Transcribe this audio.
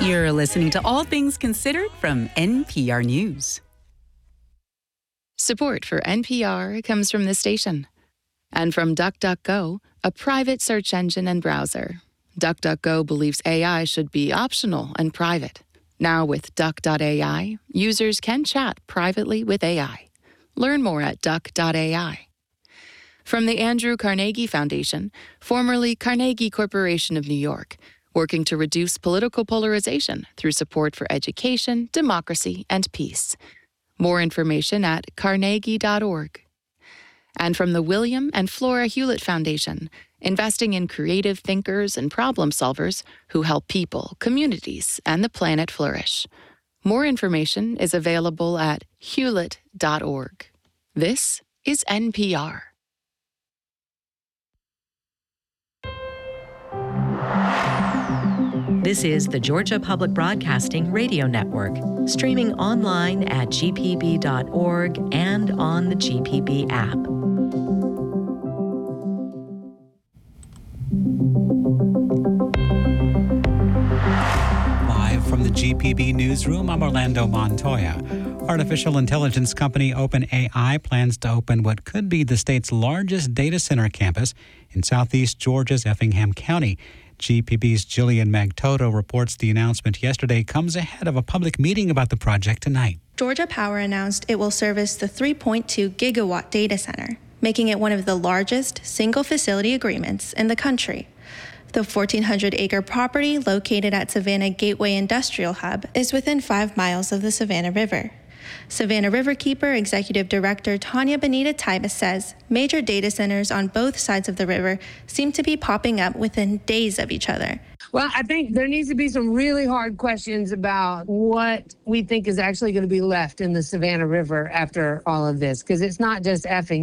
You're listening to All Things Considered from NPR News. Support for NPR comes from this station and from DuckDuckGo, a private search engine and browser. DuckDuckGo believes AI should be optional and private. Now with Duck.ai, users can chat privately with AI. Learn more at Duck.ai. From the Andrew Carnegie Foundation, formerly Carnegie Corporation of New York, working to reduce political polarization through support for education, democracy, and peace. More information at carnegie.org. And from the William and Flora Hewlett Foundation, investing in creative thinkers and problem solvers who help people, communities, and the planet flourish. More information is available at hewlett.org. This is NPR. This is the Georgia Public Broadcasting Radio Network, streaming online at gpb.org and on the GPB app. Live from the GPB newsroom, I'm Orlando Montoya. Artificial intelligence company OpenAI plans to open what could be the state's largest data center campus in southeast Georgia's Effingham County. GPB's Jillian Magtoto reports the announcement yesterday comes ahead of a public meeting about the project tonight. Georgia Power announced it will service the 3.2 gigawatt data center, making it one of the largest single-facility agreements in the country. The 1,400-acre property located at Savannah Gateway Industrial Hub is within 5 miles of the Savannah River. Savannah Riverkeeper Executive Director Tanya Benita Tybus says major data centers on both sides of the river seem to be popping up within days of each other. Well, I think there needs to be some really hard questions about what we think is actually going to be left in the Savannah River after all of this, because it's not just effing.